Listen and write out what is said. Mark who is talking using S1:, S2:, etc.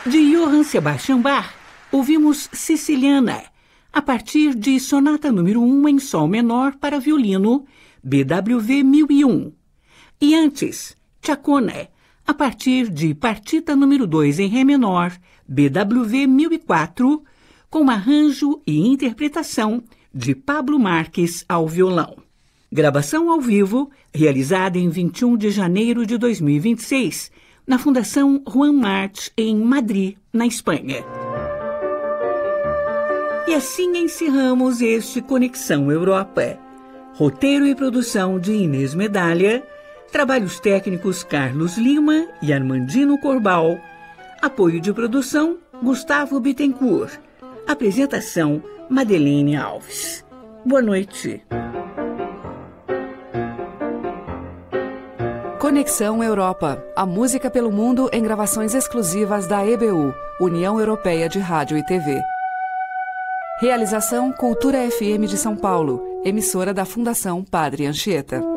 S1: De Johann Sebastian Bach, ouvimos Siciliana, a partir de Sonata número 1 em Sol menor para violino, BWV 1001. E antes, Chacona, a partir de Partita número 2 em Ré menor, BWV 1004, com arranjo e interpretação de Pablo Marques ao violão. Gravação ao vivo, realizada em 21 de janeiro de 2026, na Fundação Juan March, em Madrid, na Espanha. E assim encerramos este Conexão Europa. Roteiro e produção de Inês Medalha, trabalhos técnicos Carlos Lima e Armandino Corbal, apoio de produção Gustavo Bittencourt, apresentação Madeleine Alves. Boa noite.
S2: Conexão Europa, a música pelo mundo em gravações exclusivas da EBU, União Europeia de Rádio e TV. Realização Cultura FM de São Paulo, emissora da Fundação Padre Anchieta.